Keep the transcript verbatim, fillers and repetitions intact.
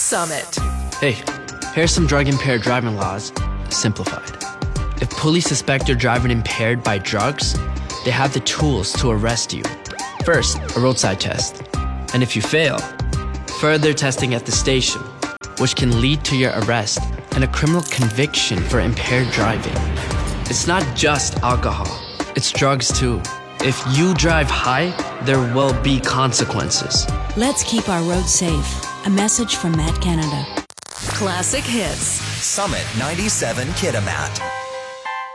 Summit. Hey, here's some drug-impaired driving laws, simplified. If police suspect you're driving impaired by drugs, they have the tools to arrest you. First, a roadside test. And if you fail, further testing at the station, which can lead to your arrest and a criminal conviction for impaired driving. It's not just alcohol, it's drugs too. If you drive high, there will be consequences. Let's keep our roads safe. A message from Matt Canada. Classic hits. Summit ninety-seven Kitimat.